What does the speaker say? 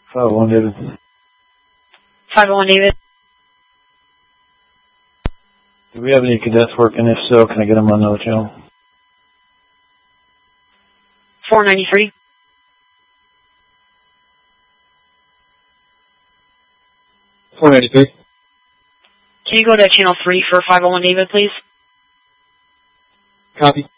501 David. 501 David. Do we have any cadets working? If so, can I get them on another channel? 493. 493. Can you go to channel 3 for 501 David, please? Copy.